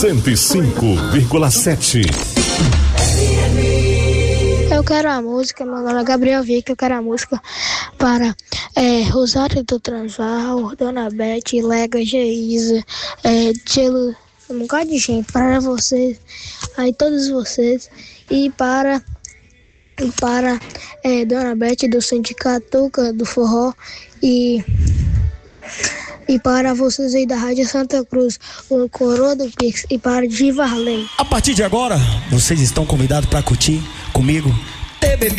105,7. Eu quero a música, meu nome é Gabriel Vick, eu quero a música para Rosário do Transvaal, Dona Beth, Lega, Geisa, Tchelo, um bocado de gente, para vocês, aí todos vocês, e para Dona Beth do Sindicato Tuca do Forró e para vocês aí da Rádio Santa Cruz, o Coroa do Pix e para Divarley. A partir de agora, vocês estão convidados para curtir comigo TBT